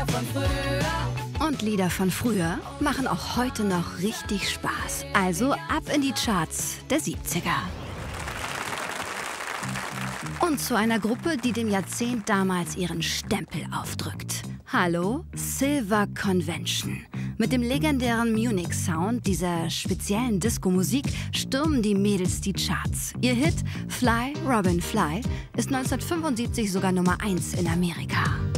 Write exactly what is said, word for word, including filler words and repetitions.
Lieder von früher. Und Lieder von früher machen auch heute noch richtig Spaß. Also ab in die Charts der siebziger. Und zu einer Gruppe, die dem Jahrzehnt damals ihren Stempel aufdrückt. Hallo, Silver Convention. Mit dem legendären Munich-Sound dieser speziellen Disco-Musik stürmen die Mädels die Charts. Ihr Hit Fly, Robin, Fly ist neunzehnhundertfünfundsiebzig sogar Nummer eins in Amerika.